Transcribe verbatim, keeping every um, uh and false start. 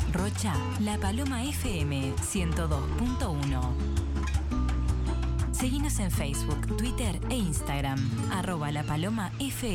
Rocha, La Paloma F M ciento dos punto uno. Seguinos en Facebook, Twitter e Instagram, arroba La Paloma F M.